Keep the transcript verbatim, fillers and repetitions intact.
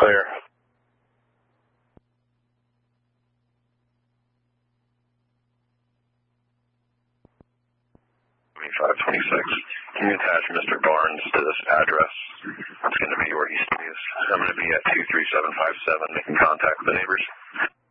Clear. five twenty-six. Can you attach Mister Barnes to this address? It's going to be where he stays. I'm going to be at two three seven five seven, making contact with the neighbors.